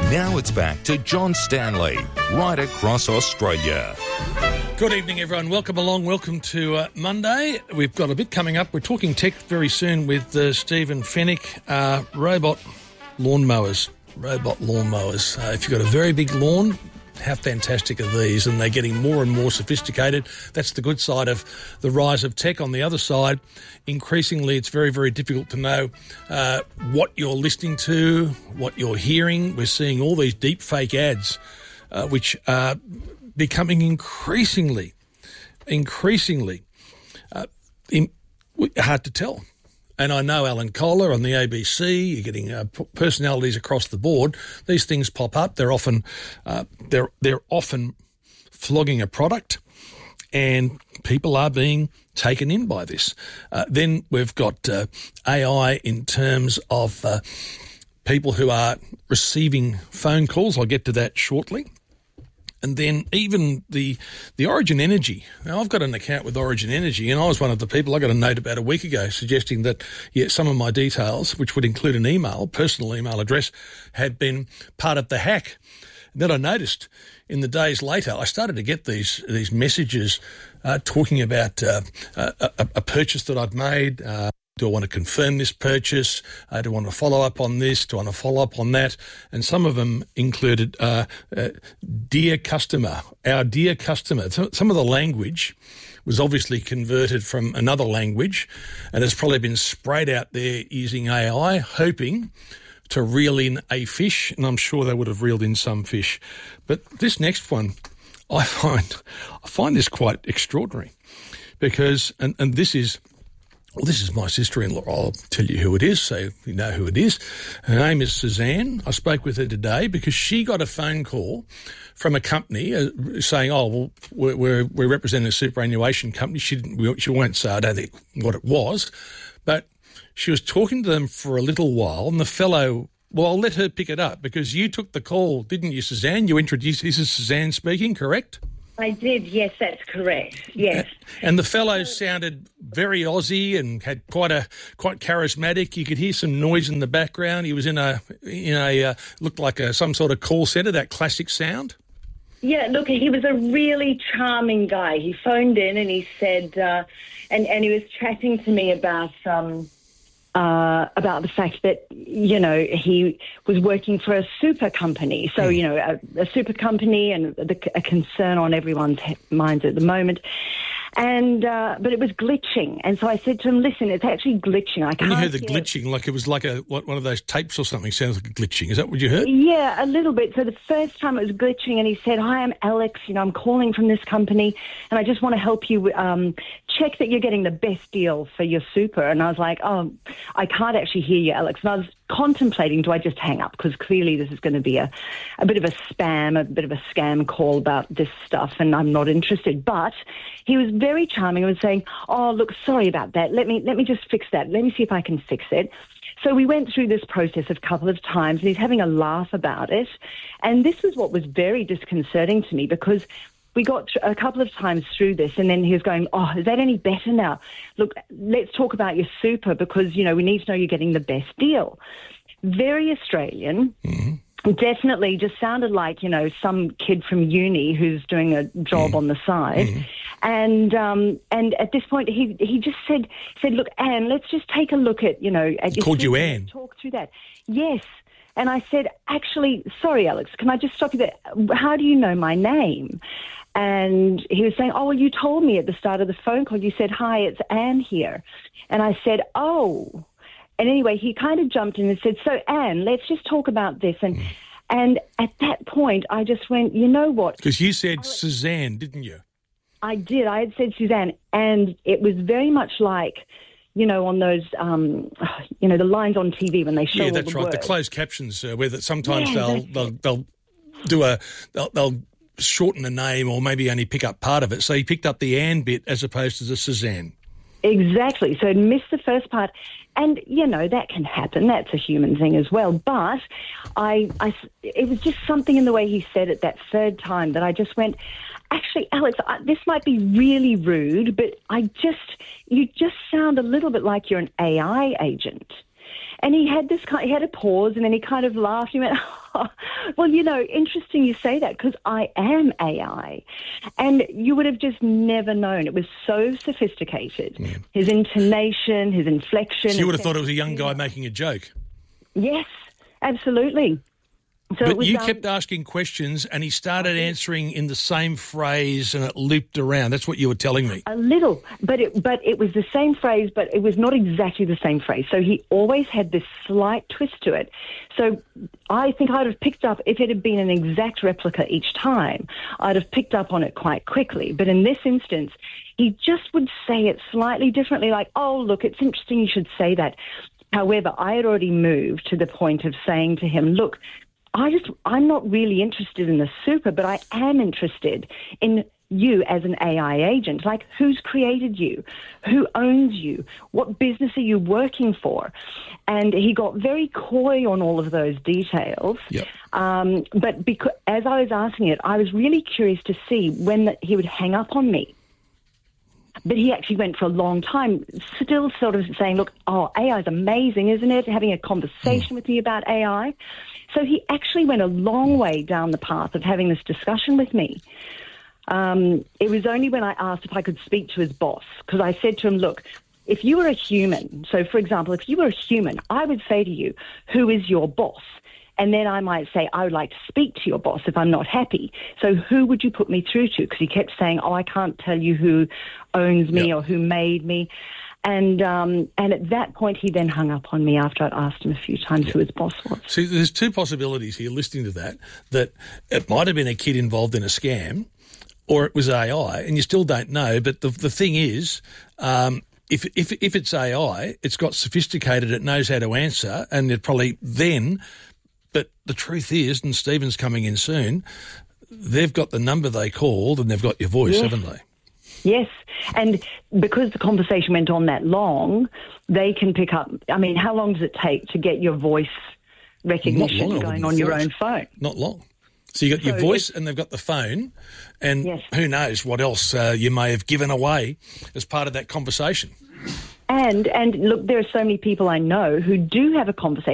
Now it's back to John Stanley, right across Australia. Good evening, everyone. Welcome along. Welcome to Monday. We've got a bit coming up. We're talking tech very soon with Stephen Fennick. Robot lawnmowers. If you've got a very big lawn, how fantastic are these? And they're getting more and more sophisticated. That's the good side of the rise of tech. On the other side, increasingly it's very, very difficult to know what you're listening to, what you're hearing. We're seeing all these deep fake ads, which are becoming increasingly hard to tell. And I know Alan Kohler on the ABC, you're getting personalities across the board. These things pop up. They're often flogging a product, and people are being taken in by this. Then we've got AI in terms of people who are receiving phone calls. I'll get to that shortly. And then even the Origin Energy. Now, I've got an account with Origin Energy, and I was one of the people. I got a note about a week ago suggesting that, some of my details, which would include an email, personal email address, had been part of the hack. And then I noticed in the days later, I started to get these messages talking about a purchase that I'd made. Do I want to confirm this purchase? Do I want to follow up on this? Do I want to follow up on that? And some of them included, dear customer, our dear customer. Some of the language was obviously converted from another language and has probably been sprayed out there using AI, hoping to reel in a fish. And I'm sure they would have reeled in some fish. But this next one, I find this quite extraordinary because, and this is... Well, this is my sister-in-law. I'll tell you who it is, so you know who it is. Her name is Suzanne. I spoke with her today because she got a phone call from a company saying, we're representing a superannuation company. She won't say, I don't think, what it was. But she was talking to them for a little while, and the fellow... Well, I'll let her pick it up because you took the call, didn't you, Suzanne? You introduced... This is Suzanne speaking, correct? I did, yes, that's correct, yes. And the fellow sounded very Aussie and had quite charismatic. You could hear some noise in the background. He was in a looked like some sort of call centre, that classic sound. Yeah, look, he was a really charming guy. He phoned in and he said, and he was chatting to me about the fact that, he was working for a super company. So, a super company and a concern on everyone's minds at the moment. And but it was glitching. And so I said to him, listen, it's actually glitching. I can't When you heard the glitching, like it was like one of those tapes or something, sounds like a glitching. Is that what you heard? Yeah, a little bit. So the first time it was glitching and he said, hi, I'm Alex, I'm calling from this company and I just want to help you check that you're getting the best deal for your super. And I was like, oh, I can't actually hear you, Alex. And I was contemplating, do I just hang up? Because clearly this is going to be a bit of a scam call about this stuff and I'm not interested. But he was very charming and was saying, oh, look, sorry about that. Let me just fix that. Let me see if I can fix it. So we went through this process a couple of times and he's having a laugh about it. And this is what was very disconcerting to me because we got a couple of times through this and then he was going, oh, is that any better now? Look, let's talk about your super because, we need to know you're getting the best deal. Very Australian. Mm-hmm. Definitely just sounded like, some kid from uni who's doing a job on the side. Mm-hmm. And at this point, he just said, look, Anne, let's just take a look at, at your called you Anne. Talk through that. Yes. And I said, actually, sorry, Alex, can I just stop you there? How do you know my name? And he was saying, oh, well, you told me at the start of the phone call, you said, hi, it's Anne here. And I said, oh. And anyway, he kind of jumped in and said, so, Anne, let's just talk about this. And at that point, I just went, you know what? Because you said Suzanne, didn't you? I did. I had said Suzanne. And it was very much like, on those, the lines on TV when they show all the that's right. words. The closed captions, where that sometimes they'll shorten a name or maybe only pick up part of it. So he picked up the Anne bit as opposed to the Suzanne. Exactly. So I'd missed the first part. And, that can happen. That's a human thing as well. But it was just something in the way he said it that third time that I just went, actually, Alex, this might be really rude, but you just sound a little bit like you're an AI agent. And he had a pause and then he kind of laughed. He went, Well, interesting you say that, because I am AI, and you would have just never known. It was so sophisticated. Yeah. His intonation, his inflection. So you would have thought it was a young guy making a joke. Yes, absolutely. So but you kept asking questions and he started answering in the same phrase and it looped around. That's what you were telling me. A little, but it was the same phrase, but it was not exactly the same phrase. So he always had this slight twist to it. So I think I'd have picked up, if it had been an exact replica each time, I'd have picked up on it quite quickly. But in this instance, he just would say it slightly differently, like, oh, look, it's interesting you should say that. However, I had already moved to the point of saying to him, look, I'm not really interested in the super, but I am interested in you as an AI agent. Like, who's created you? Who owns you? What business are you working for? And he got very coy on all of those details. Yep. But as I was asking it, I was really curious to see when he would hang up on me. But he actually went for a long time, still sort of saying, look, AI is amazing, isn't it? Having a conversation with me about AI. So he actually went a long way down the path of having this discussion with me. It was only when I asked if I could speak to his boss, because I said to him, look, if you were a human, so for example, if you were a human, I would say to you, who is your boss? And then I might say, I would like to speak to your boss if I'm not happy. So who would you put me through to? Because he kept saying, I can't tell you who owns me or who made me. And at that point, he then hung up on me after I'd asked him a few times who his boss was. See, there's two possibilities here, listening to that it might have been a kid involved in a scam or it was AI, and you still don't know. But the thing is, if it's AI, it's got sophisticated, it knows how to answer, and it probably then... But the truth is, and Stephen's coming in soon, they've got the number they called and they've got your voice, haven't they? Yes, and because the conversation went on that long, they can pick up... I mean, how long does it take to get your voice recognition going on your own phone? Not long. So you got your voice and they've got the phone, and who knows what else you may have given away as part of that conversation. And look, there are so many people I know who do have a conversation